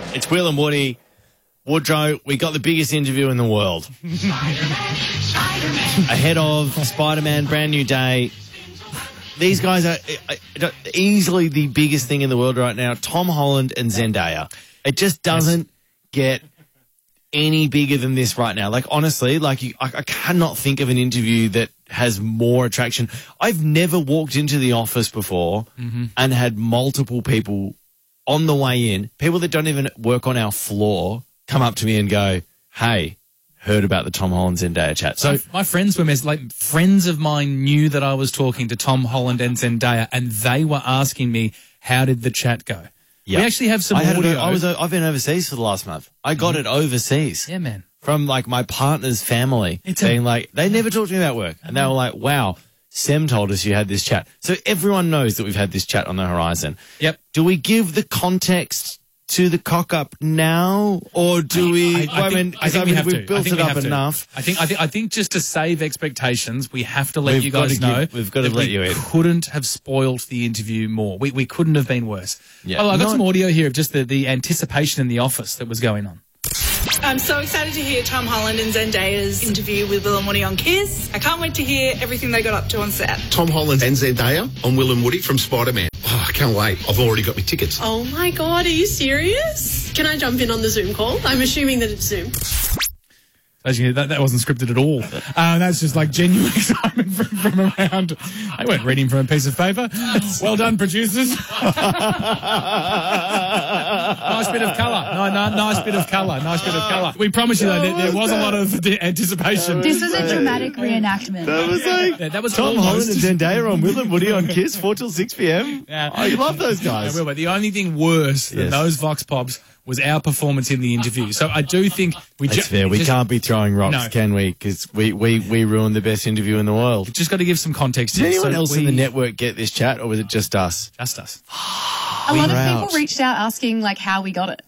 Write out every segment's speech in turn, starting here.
It's Will and Woody. Woodrow, we got the biggest interview in the world. Ahead of Spider-Man Brand New Day. These guys are easily the biggest thing in the world right now. Tom Holland and Zendaya. It just doesn't get any bigger than this right now. Like, honestly, I cannot think of an interview that has more attraction. I've never walked into the office before and had multiple people on the way in, people that don't even work on our floor, come up to me and go, hey, heard about the Tom Holland Zendaya chat. So my friends were friends of mine knew that I was talking to Tom Holland and Zendaya, and they were asking me, how did the chat go? Yep. We actually have some audio. I've been overseas for the last month. I got it overseas. Yeah, man. From my partner's family being like, they never talked to me about work. And they were like, wow, Sem told us you had this chat. So everyone knows that we've had this chat on the horizon. Yep. Do we give the context to the cock up now, or do we? I think we have to. We've built it up enough. I think just to save expectations, we have to let you guys know. We've got to let you in. Couldn't have spoiled the interview more. We couldn't have been worse. Yeah. Oh, I got some audio here of just the anticipation in the office that was going on. I'm so excited to hear Tom Holland and Zendaya's interview with Will and Woody on Kiss. I can't wait to hear everything they got up to on set. Tom Holland and Zendaya on Will and Woody from Spider-Man. Oh, I can't wait. I've already got my tickets. Oh my God, are you serious? Can I jump in on the Zoom call? I'm assuming that it's Zoom. That wasn't scripted at all. That's just like genuine excitement from around. I weren't reading from a piece of paper. Well done, producers. Nice bit of colour. Nice bit of colour. Nice bit of colour. We promise you, though, there was a lot of anticipation. This was a dramatic reenactment. That was Tom Holland and Zendaya on Will and Woody on Kiss, 4 till 6 p.m. Yeah. Oh, you love those guys. But the only thing worse than those Vox Pops was our performance in the interview. So I do think That's fair. We can't be throwing rocks, can we? Because we ruined the best interview in the world. We've just got to give some context. Did anyone else in the network get this chat, or was it just us? Just us. A lot of people reached out asking how we got it.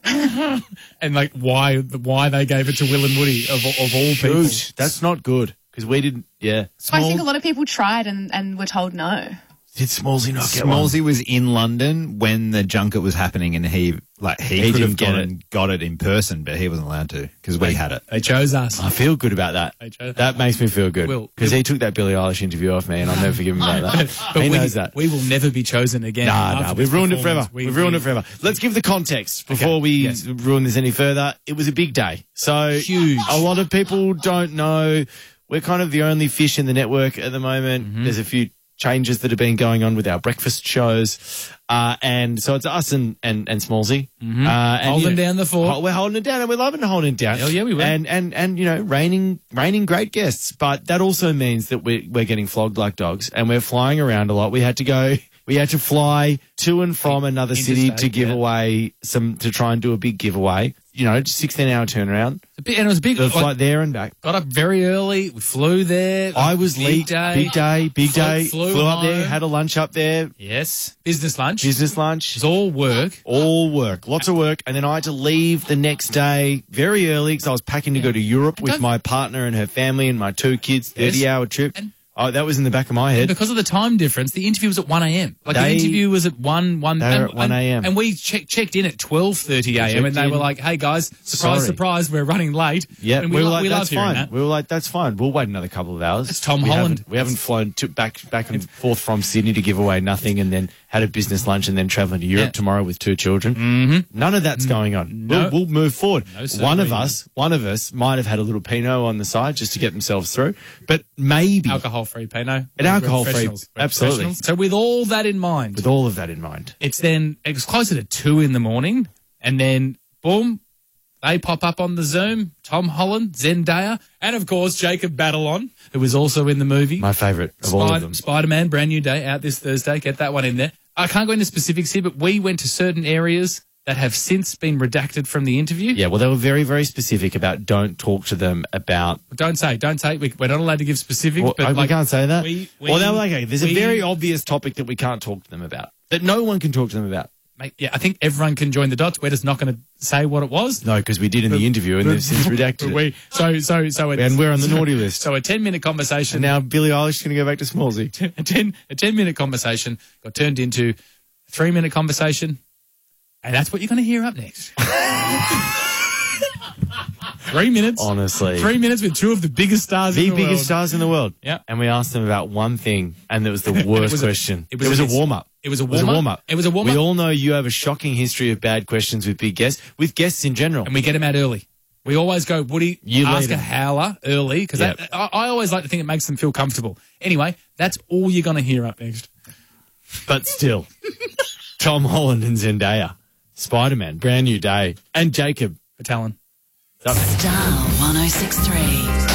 And why they gave it to Will and Woody of all people. That's not good, because we didn't, I think a lot of people tried and were told no. Did Smallsy not get one? Smallsy was in London when the junket was happening, and he could have gone and got it in person, but he wasn't allowed to because we had it. They chose us. I feel good about that. That makes me feel good because he took that Billie Eilish interview off me, and I'll never forgive him about that. He knows that. We will never be chosen again. Nah, we've ruined it forever. We've ruined it forever. Let's give the context before we ruin this any further. It was a big day. So huge. A lot of people don't know. We're kind of the only fish in the network at the moment. There's a few changes that have been going on with our breakfast shows. And so it's us and Smallsy. Holding down the fort. We're holding it down, and we're loving holding it down. Hell yeah, we will. And raining great guests. But that also means that we're getting flogged like dogs, and we're flying around a lot. We had to fly to and from another city to give away to try and do a big giveaway. 16-hour turnaround. And it was big. The flight there and back. Got up very early. We flew there. I was late. Big day. Flew up there. Had a lunch up there. Yes. Business lunch. It's all work. Lots of work. And then I had to leave the next day very early because I was packing to go to Europe with my partner and her family and my 2 kids. 30-hour trip. That was in the back of my head. And because of the time difference, the interview was at 1 a.m. The interview was at 1 at 1 a.m. And we checked in at 12:30 a.m. and they were like, hey, guys, surprise, we're running late. Yeah, and we were like, that's fine. That. We were like, that's fine. We'll wait another couple of hours. It's Tom Holland. We haven't flown back and forth from Sydney to give away nothing, and then had a business lunch and then travelling to Europe tomorrow with 2 children. None of that's going on. No. We'll move forward. No, one of us might have had a little Pinot on the side just to get themselves through, but maybe alcohol-free Pinot. Alcohol-free, absolutely. So with all that in mind, it was closer to 2 in the morning, and then boom, they pop up on the Zoom. Tom Holland, Zendaya, and of course Jacob Batalon, who was also in the movie. My favourite of all of them. Spider-Man, Brand New Day, out this Thursday. Get that one in there. I can't go into specifics here, but we went to certain areas that have since been redacted from the interview. Yeah, well, they were very, very specific about don't talk to them about... Don't say. We're not allowed to give specifics. Well, but we can't say that? they were like, okay, there's a very obvious topic that we can't talk to them about, that no one can talk to them about. Mate, yeah, I think everyone can join the dots. We're just not going to say what it was. No, because we did in the interview and they've since redacted it. And we're on the naughty list. So a 10-minute conversation. And now Billie Eilish is going to go back to Smallsy. A 10-minute conversation got turned into a 3-minute conversation. And that's what you're going to hear up next. 3 minutes. Honestly. 3 minutes with two of the biggest stars in the world. The biggest stars in the world. Yeah. And we asked them about one thing, and it was the worst question. It was a warm-up. It was a warm-up. It was a warm-up. We all know you have a shocking history of bad questions with big guests, with guests in general. And we get them out early. We always go, Woody, ask a howler early, because I always like to think it makes them feel comfortable. Anyway, that's all you're going to hear up next. But still, Tom Holland and Zendaya, Spider-Man, Brand New Day, and Jacob for Talon. Star 106.3.